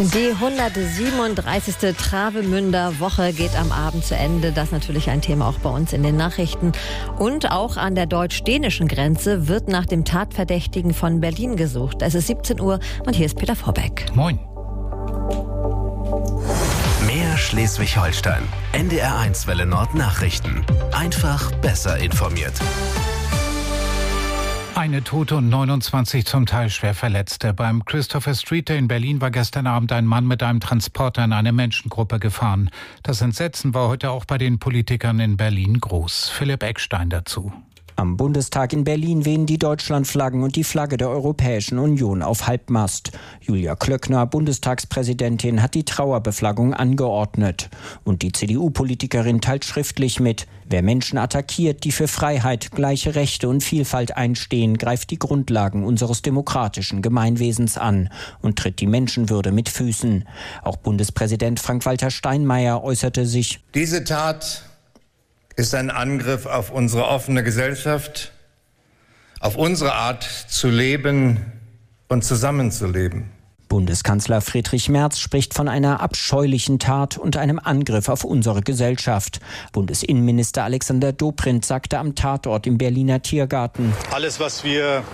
Die 137. Travemünder Woche geht am Abend zu Ende. Das ist natürlich ein Thema auch bei uns in den Nachrichten. Und auch an der deutsch-dänischen Grenze wird nach dem Tatverdächtigen von Berlin gesucht. Es ist 17 Uhr und hier ist Peter Vorbeck. Moin. Mehr Schleswig-Holstein. NDR1 Welle Nord Nachrichten. Einfach besser informiert. Eine Tote und 29 zum Teil schwer Verletzte. Beim Christopher Street Day in Berlin war gestern Abend ein Mann mit einem Transporter in eine Menschengruppe gefahren. Das Entsetzen war heute auch bei den Politikern in Berlin groß. Philipp Eckstein dazu. Am Bundestag in Berlin wehen die Deutschlandflaggen und die Flagge der Europäischen Union auf Halbmast. Julia Klöckner, Bundestagspräsidentin, hat die Trauerbeflaggung angeordnet. Und die CDU-Politikerin teilt schriftlich mit: Wer Menschen attackiert, die für Freiheit, gleiche Rechte und Vielfalt einstehen, greift die Grundlagen unseres demokratischen Gemeinwesens an und tritt die Menschenwürde mit Füßen. Auch Bundespräsident Frank-Walter Steinmeier äußerte sich: Diese Tat ist ein Angriff auf unsere offene Gesellschaft, auf unsere Art zu leben und zusammenzuleben. Bundeskanzler Friedrich Merz spricht von einer abscheulichen Tat und einem Angriff auf unsere Gesellschaft. Bundesinnenminister Alexander Dobrindt sagte am Tatort im Berliner Tiergarten: Alles, was wir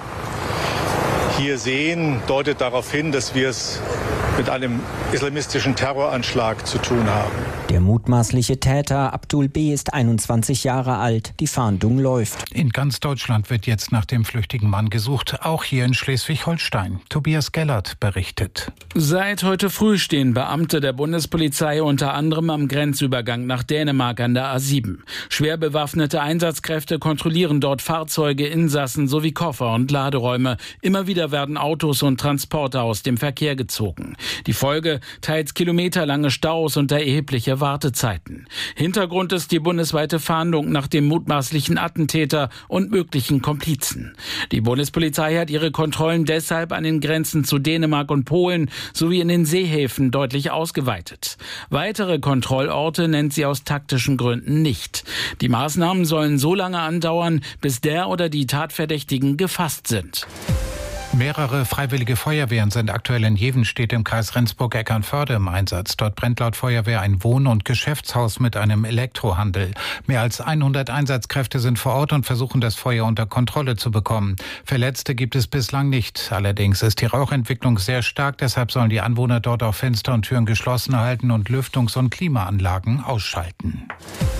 hier sehen, deutet darauf hin, dass wir es mit einem islamistischen Terroranschlag zu tun haben. Der mutmaßliche Täter Abdul B. ist 21 Jahre alt. Die Fahndung läuft. In ganz Deutschland wird jetzt nach dem flüchtigen Mann gesucht, auch hier in Schleswig-Holstein. Tobias Gellert berichtet. Seit heute früh stehen Beamte der Bundespolizei unter anderem am Grenzübergang nach Dänemark an der A7. Schwer bewaffnete Einsatzkräfte kontrollieren dort Fahrzeuge, Insassen sowie Koffer und Laderäume. Immer wieder werden Autos und Transporter aus dem Verkehr gezogen. Die Folge: teils kilometerlange Staus und erhebliche Wartezeiten. Hintergrund ist die bundesweite Fahndung nach dem mutmaßlichen Attentäter und möglichen Komplizen. Die Bundespolizei hat ihre Kontrollen deshalb an den Grenzen zu Dänemark und Polen sowie in den Seehäfen deutlich ausgeweitet. Weitere Kontrollorte nennt sie aus taktischen Gründen nicht. Die Maßnahmen sollen so lange andauern, bis der oder die Tatverdächtigen gefasst sind. Mehrere freiwillige Feuerwehren sind aktuell in Jevenstedt im Kreis Rendsburg-Eckernförde im Einsatz. Dort brennt laut Feuerwehr ein Wohn- und Geschäftshaus mit einem Elektrohandel. Mehr als 100 Einsatzkräfte sind vor Ort und versuchen, das Feuer unter Kontrolle zu bekommen. Verletzte gibt es bislang nicht. Allerdings ist die Rauchentwicklung sehr stark. Deshalb sollen die Anwohner dort auch Fenster und Türen geschlossen halten und Lüftungs- und Klimaanlagen ausschalten.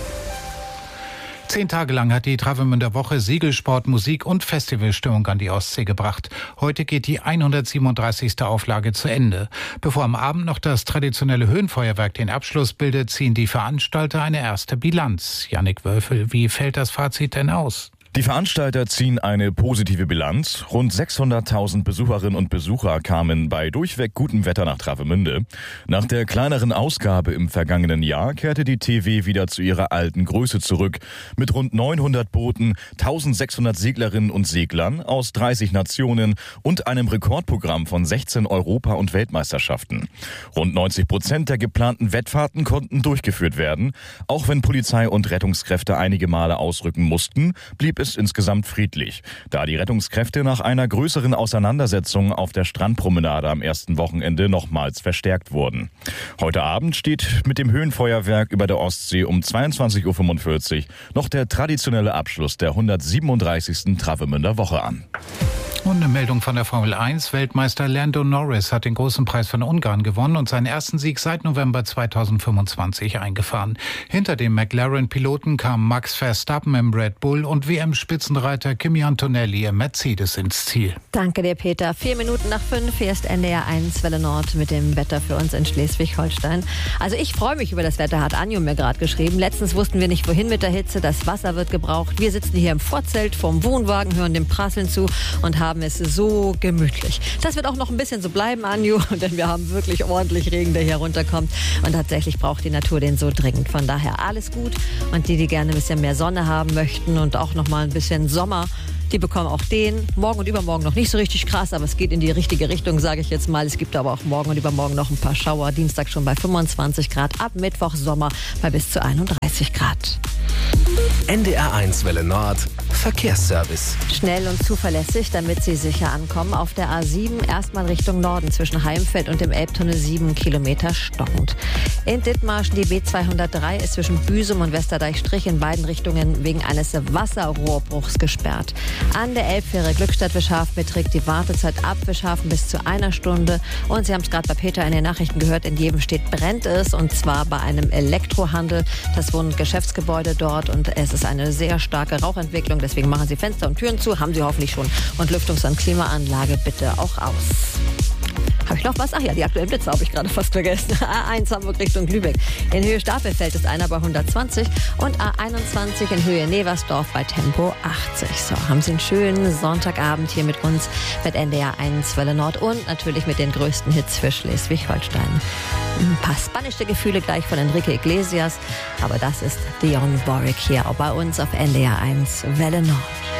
10 Tage lang hat die Travemünder Woche Segelsport, Musik und Festivalstimmung an die Ostsee gebracht. Heute geht die 137. Auflage zu Ende. Bevor am Abend noch das traditionelle Höhenfeuerwerk den Abschluss bildet, ziehen die Veranstalter eine erste Bilanz. Jannik Wölfel, wie fällt das Fazit denn aus? Die Veranstalter ziehen eine positive Bilanz. Rund 600.000 Besucherinnen und Besucher kamen bei durchweg gutem Wetter nach Travemünde. Nach der kleineren Ausgabe im vergangenen Jahr kehrte die TW wieder zu ihrer alten Größe zurück. Mit rund 900 Booten, 1600 Seglerinnen und Seglern aus 30 Nationen und einem Rekordprogramm von 16 Europa- und Weltmeisterschaften. Rund 90% der geplanten Wettfahrten konnten durchgeführt werden. Auch wenn Polizei und Rettungskräfte einige Male ausrücken mussten, blieb es insgesamt friedlich, da die Rettungskräfte nach einer größeren Auseinandersetzung auf der Strandpromenade am ersten Wochenende nochmals verstärkt wurden. Heute Abend steht mit dem Höhenfeuerwerk über der Ostsee um 22.45 Uhr noch der traditionelle Abschluss der 137. Travemünder Woche an. Und eine Meldung von der Formel 1. Weltmeister Lando Norris hat den großen Preis von Ungarn gewonnen und seinen ersten Sieg seit November 2025 eingefahren. Hinter dem McLaren-Piloten kamen Max Verstappen im Red Bull und WM-Spitzenreiter Kimi Antonelli im Mercedes ins Ziel. Danke dir, Peter. 4 Minuten nach 5. Hier ist NDR1 Welle Nord mit dem Wetter für uns in Schleswig-Holstein. Also ich freue mich über das Wetter, hat Anjo mir gerade geschrieben. Letztens wussten wir nicht, wohin mit der Hitze. Das Wasser wird gebraucht. Wir sitzen hier im Vorzelt vorm Wohnwagen, hören dem Prasseln zu und haben es so gemütlich. Das wird auch noch ein bisschen so bleiben, Anju, denn wir haben wirklich ordentlich Regen, der hier runterkommt. Und tatsächlich braucht die Natur den so dringend. Von daher alles gut. Und die gerne ein bisschen mehr Sonne haben möchten und auch noch mal ein bisschen Sommer, die bekommen auch den. Morgen und übermorgen noch nicht so richtig krass, aber es geht in die richtige Richtung, sage ich jetzt mal. Es gibt aber auch morgen und übermorgen noch ein paar Schauer. Dienstag schon bei 25 Grad, ab Mittwoch Sommer bei bis zu 31 Grad. NDR1 Welle Nord Verkehrsservice. Schnell und zuverlässig, damit Sie sicher ankommen. Auf der A7 erstmal Richtung Norden zwischen Heimfeld und dem Elbtunnel 7 Kilometer stockend. In Dithmarschen die B203 ist zwischen Büsum und Westerdeich-Strich in beiden Richtungen wegen eines Wasserrohrbruchs gesperrt. An der Elbfähre Glückstadt-Wischhafen beträgt die Wartezeit ab Wischhafen bis zu 1 Stunde. Und Sie haben es gerade bei Peter in den Nachrichten gehört, in Jevenstedt brennt es, und zwar bei einem Elektrohandel. Das Wohn- und Geschäftsgebäude dort, und es ist eine sehr starke Rauchentwicklung. Deswegen machen Sie Fenster und Türen zu, haben Sie hoffentlich schon. Und Lüftungs- und Klimaanlage bitte auch aus. Habe ich noch was? Ach ja, die aktuellen Blitze habe ich gerade fast vergessen. A1 Hamburg Richtung Lübeck. In Höhe Stapelfeld ist einer bei 120 und A21 in Höhe Neversdorf bei Tempo 80. So, haben Sie einen schönen Sonntagabend hier mit uns mit NDR 1 Welle Nord und natürlich mit den größten Hits für Schleswig-Holstein. Ein paar spanische Gefühle gleich von Enrique Iglesias, aber das ist Dionne Warwick hier auch bei uns auf NDR 1 Welle Nord.